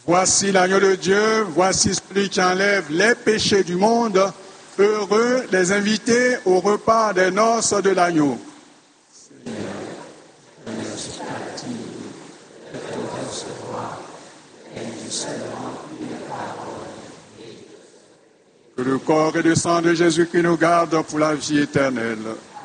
Voici l'agneau de Dieu, voici celui qui enlève les péchés du monde. Heureux les invités au repas des noces de l'agneau. Que le corps et le sang de Jésus qui nous garde pour la vie éternelle.